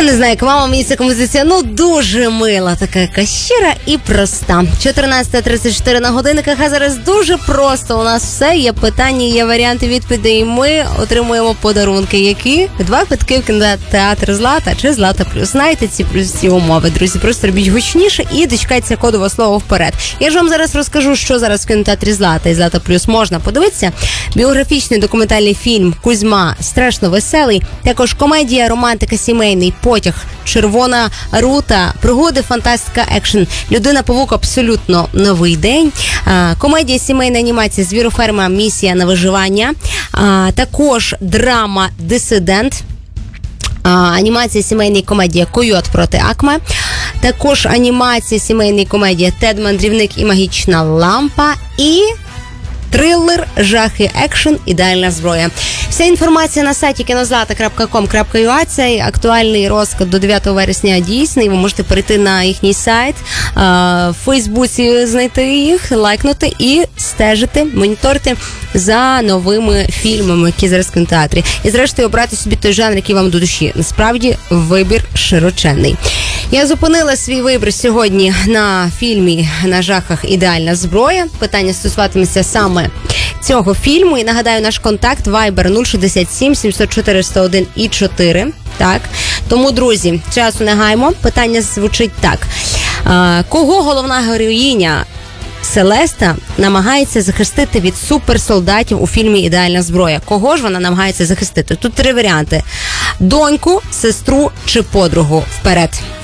Я не знаю, як мама, мені ця композиція, дуже мила, така якась щира і проста. 14:34 на годинниках, а зараз дуже просто. У нас все, є питання, є варіанти відповідей, і ми отримуємо подарунки. Які? 2 квитки в кінотеатр «Злата» чи «Злата плюс». Знаєте ці умови, друзі, просто робіть гучніше і дочекайтеся кодового слова вперед. Я ж вам зараз розкажу, що зараз в кінотеатрі «Злата» і «Злата плюс» можна подивитися. Біографічний документальний фільм «Кузьма» страшно веселий, також комедія, романтика, сімейний, «Потяг», «Червона рута», пригоди, фантастика, екшен, «Людина-павук», абсолютно новий день, комедія, сімейна анімація, «Звіроферма. Місія на виживання», також драма «Дисидент», анімація, сімейна і комедія «Койот проти Акме», також анімація, сімейна і комедія «Тед Мандрівник і магічна лампа» і трилер, жахи, екшен, ідеальна зброя. Вся інформація на сайті kinozlata.com.ua. Цей актуальний розклад до 9 вересня дійсний. Ви можете перейти на їхній сайт, в Фейсбуці знайти їх, лайкнути і стежити, моніторити за новими фільмами, які зараз в кінотеатрі. І зрештою обрати собі той жанр, який вам до душі. Насправді, вибір широченний. Я зупинила свій вибір сьогодні на фільмі «На жахах. Ідеальна зброя». Питання стосуватиметься саме цього фільму. І нагадаю, наш контакт Viber 067 704 101 і 4. Так. Тому, друзі, часу не гаймо. Питання звучить так. Кого головна героїня Селеста намагається захистити від суперсолдатів у фільмі «Ідеальна зброя»? Кого ж вона намагається захистити? Тут 3 варіанти. Доньку, сестру чи подругу. Вперед!